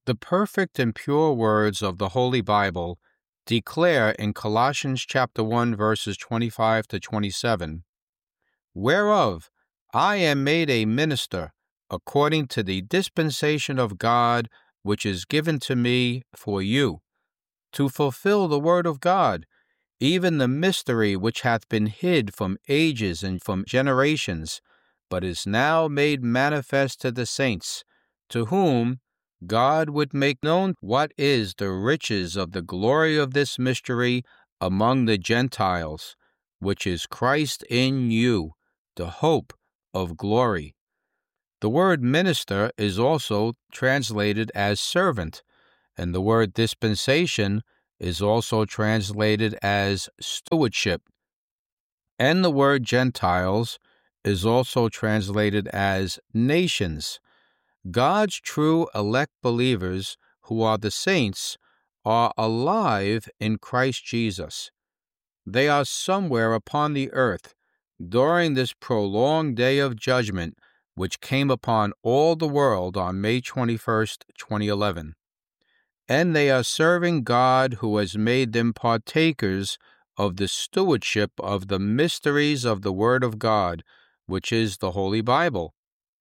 The perfect and pure words of the Holy Bible declare in Colossians chapter 1 verses 25 to 27, "Whereof I am made a minister according to the dispensation of God which is given to me for you, to fulfill the word of God, even the mystery which hath been hid from ages and from generations, but is now made manifest to the saints, to whom God would make known what is the riches of the glory of this mystery among the Gentiles, which is Christ in you, the hope of glory." The word minister is also translated as servant, and the word dispensation is also translated as stewardship, and the word Gentiles is also translated as nations. God's true elect believers, who are the saints, are alive in Christ Jesus. They are somewhere upon the earth during this prolonged day of judgment which came upon all the world on May 21st, 2011. And they are serving God, who has made them partakers of the stewardship of the mysteries of the Word of God, which is the Holy Bible.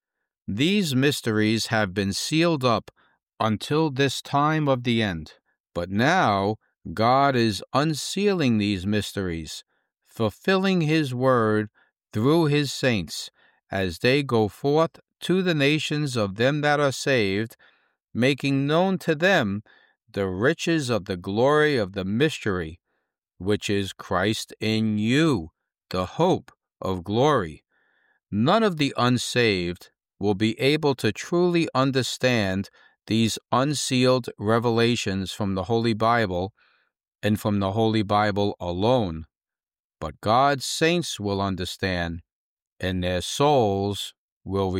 These mysteries have been sealed up until this time of the end, but now God is unsealing these mysteries, fulfilling His word through His saints, as they go forth to the nations of them that are saved, making known to them the riches of the glory of the mystery, which is Christ in you, the hope of glory. None of the unsaved will be able to truly understand these unsealed revelations from the Holy Bible and from the Holy Bible alone, but God's saints will understand, and their souls will